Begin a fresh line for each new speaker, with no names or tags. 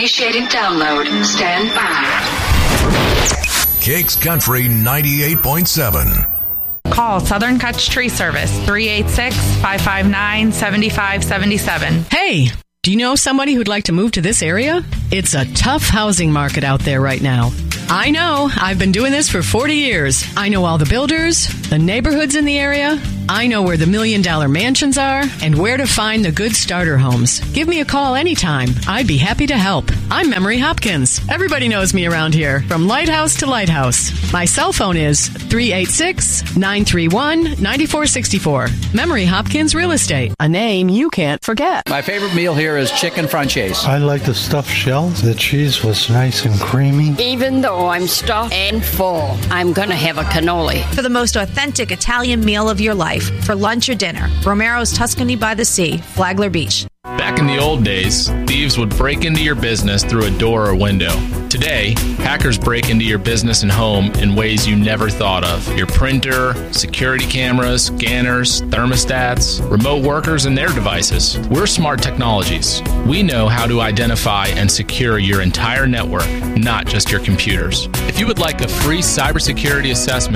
Initiating download. Stand by.
Kicks Country 98.7.
Call Southern Kutch Tree Service, 386-559-7577.
Hey, do you know somebody who'd like to move to this area? It's a tough housing market out there right now. I know. I've been doing this for 40 years. I know all the builders, the neighborhoods in the area. I know where the $1 million mansions are and where to find the good starter homes. Give me a call anytime. I'd be happy to help. I'm Memory Hopkins. Everybody knows me around here, from lighthouse to lighthouse. My cell phone is 386-931-9464. Memory Hopkins Real Estate, a name you can't forget.
My favorite meal here is chicken franchise.
I like the stuffed shells. The cheese was nice and creamy.
Even though I'm stuffed and full, I'm going to have a cannoli.
For the most authentic Italian meal of your life, for lunch or dinner, Romero's Tuscany by the Sea, Flagler Beach.
Back in the old days, thieves would break into your business through a door or window. Today, hackers break into your business and home in ways you never thought of. Your printer, security cameras, scanners, thermostats, remote workers, and their devices. We're Smart Technologies. We know how to identify and secure your entire network, not just your computers. If you would like a free cybersecurity assessment,